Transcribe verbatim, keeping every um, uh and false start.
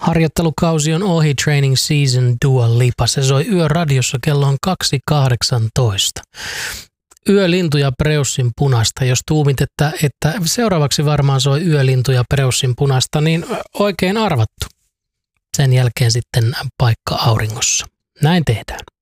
Harjoittelukausi on ohi, training season, Dua Lipa. Se soi Yöradiossa, kello on kaksi kahdeksantoista. Yölintu ja Preussin punasta. Jos tuumit, että, että seuraavaksi varmaan soi Yölintu ja Preussin punasta, niin oikein arvattu. Sen jälkeen sitten paikka auringossa. Näin tehdään.